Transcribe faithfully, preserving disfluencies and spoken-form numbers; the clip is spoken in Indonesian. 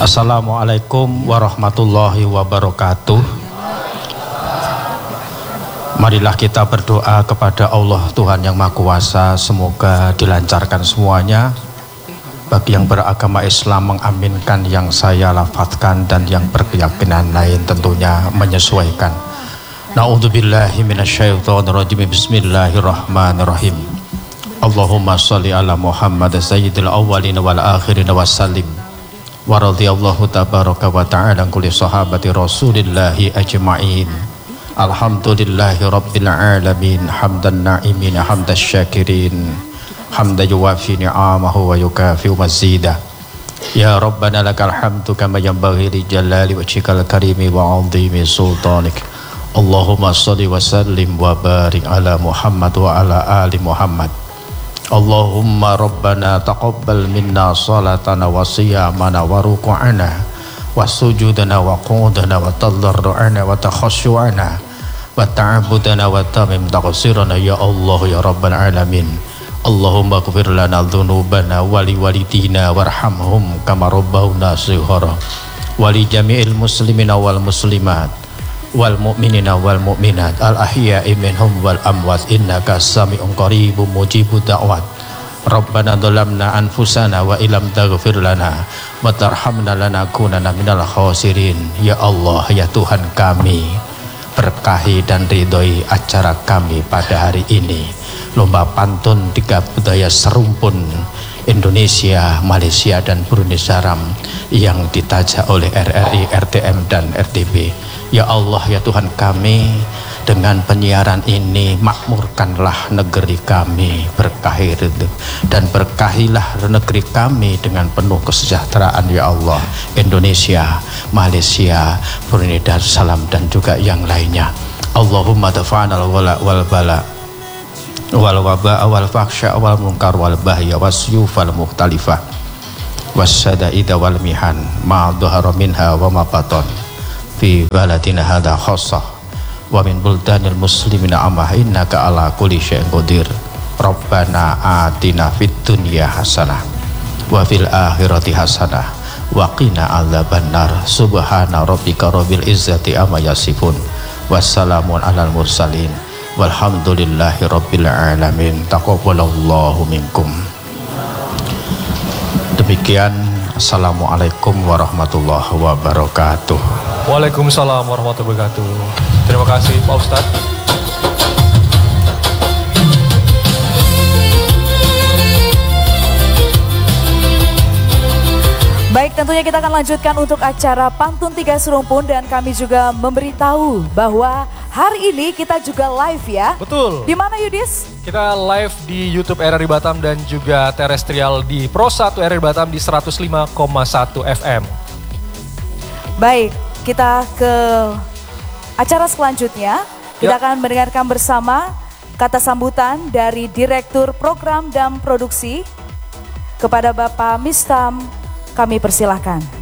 Assalamualaikum warahmatullahi wabarakatuh. Marilah kita berdoa kepada Allah Tuhan yang Maha Kuasa, semoga dilancarkan semuanya. Bagi yang beragama Islam mengaminkan yang saya lafadzkan, dan yang berkeyakinan lain tentunya menyesuaikan. Na'udzubillahi minasyaitonirrajim. Bismillahirrahmanirrahim. Allahumma sholli ala Muhammad sayyidil awwalin wal akhirin wassalim. Wa radhiyallahu tabaraka wa ta'ala kulli sahabati rasulillahi ajma'in. Alhamdulillahi rabbil alamin. Hamdan na'imin hamdan syakirin, hamdan yuwafi ni'amahu wa yukafi'u mazidah. Ya Rabbana lakal hamdu kama yanbaghi li jalali wajhikal karimi wa 'azimi sultanik. Allahumma sholli wa sallim wa barik ala Muhammad wa ala ali Muhammad. Allahumma Rabbana taqabbal minna salatana wa siyamana wa ruku'ana wa sujudana wa qudana wa tadarru'ana wa takhasyu'ana wa ta'abudana wa tamim taqsirana ya Allah ya Rabbal Alamin. Allahumma ighfir lana dhunubana wa li walidina warhamhum kama rabbawna shighara wa li jami'il muslimina wal muslimat wal mu'minina wal mu'minat al ahya'i minhum wal amwat innaka sami'un qaribun mujibud da'wat. Rabbana dhalamna anfusana wa illam taghfir lana wa tarhamna lanakunanna minal khasirin. Ya Allah, ya Tuhan kami, berkahi dan ridhoi acara kami pada hari ini, lomba pantun tiga budaya serumpun Indonesia, Malaysia dan Brunei Darussalam yang ditajak oleh R R I, R T M dan R T B. Ya Allah, ya Tuhan kami, dengan penyiaran ini makmurkanlah negeri kami, berkahi dan berkahilah negeri kami dengan penuh kesejahteraan ya Allah. Indonesia, Malaysia, Brunei Darussalam dan juga yang lainnya. Allahumma dafa'anal wala wal bala wal waba wal fakhsya wal munkar wal bahya wasyuf wal mukhtalifah wasyada'ida wal mihan ma dhahara minha wa ma batan fi baladina hadha khassah wa min buldanil muslimina amah innaka ala kulli syai'in qadir. Rabbana atina fid dunya hasanah wa fil akhirati hasanah wa qina adzabannar. Subhana rabbika rabbil izzati amma yasifun wassalamun alal mursalin walhamdulillahi rabbil alamin. Taqabbalallahu minkum. Demikian, assalamualaikum warahmatullahi wabarakatuh. Waalaikumsalam warahmatullahi wabarakatuh. Terima kasih Pak Ustadz. Baik, tentunya kita akan lanjutkan untuk acara Pantun Tiga Serumpun, dan kami juga memberitahu bahwa hari ini kita juga live ya. Betul. Di mana Yudis? Kita live di YouTube R R I Batam dan juga terestrial di Pro satu R R I Batam di seratus lima koma satu F M. Baik, kita ke acara selanjutnya. Kita ya. akan mendengarkan bersama kata sambutan dari Direktur Program dan Produksi kepada Bapak Mistam. Kami persilahkan.